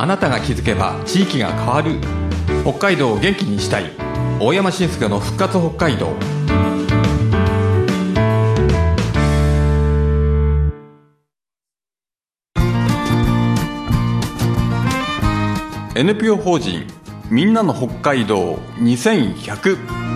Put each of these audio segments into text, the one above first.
あなたが気づけば地域が変わる。北海道を元気にしたい。大山伸介の復活北海道。NPO 法人みんなの北海道2100。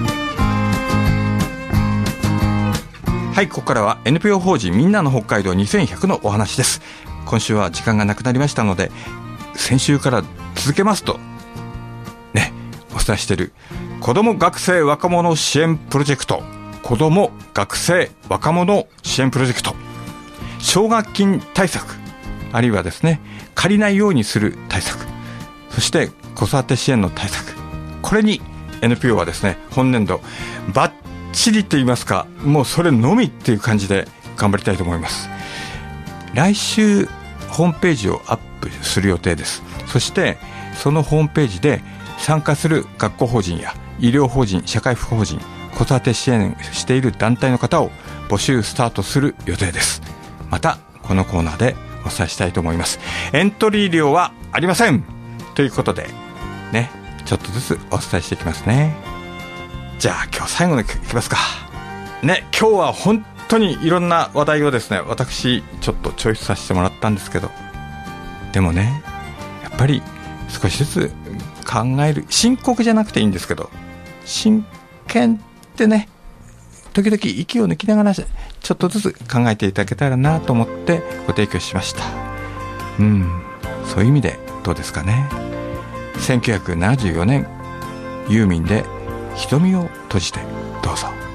はい、ここからは NPO 法人みんなの北海道2100のお話です。今週は時間がなくなりましたので、先週から続けますとね、お伝えしている子ども学生若者支援プロジェクト、子ども学生若者支援プロジェクト、奨学金対策、あるいはですね、借りないようにする対策、そして子育て支援の対策、これに NPO はですね、本年度バッチリと言いますか、もうそれのみっていう感じで頑張りたいと思います。来週ホームページをアップする予定です。そしてそのホームページで参加する学校法人や医療法人、社会福祉法人、子育て支援している団体の方を募集スタートする予定です。またこのコーナーでお伝えしたいと思います。エントリー料はありませんということでね、ちょっとずつお伝えしていきますね。じゃあ今日最後にいきますかね。今日は本当にいろんな話題をですね、私ちょっとチョイスさせてもらったんですけど、でもね、やっぱり少しずつ考える、深刻じゃなくていいんですけど、真剣ってね、時々息を抜きながらちょっとずつ考えていただけたらなと思ってご提供しました。そういう意味でどうですかね。1974年ユーミンで瞳を閉じて。